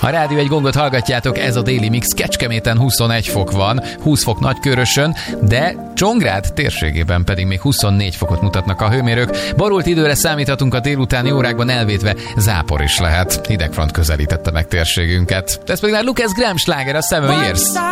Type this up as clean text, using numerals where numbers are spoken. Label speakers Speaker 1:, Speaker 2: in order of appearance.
Speaker 1: A Rádió egy Gongot hallgatjátok, ez a Déli Mix. Kecskeméten 21 fok van, 20 fok Nagykőrösön, de Csongrád térségében pedig még 24 fokot mutatnak a hőmérők. Borult időre számíthatunk a délutáni órákban, elvétve zápor is lehet. Hidegfront közelítette meg térségünket. Ez pedig már Lucas Graham sláger, a 7 Years.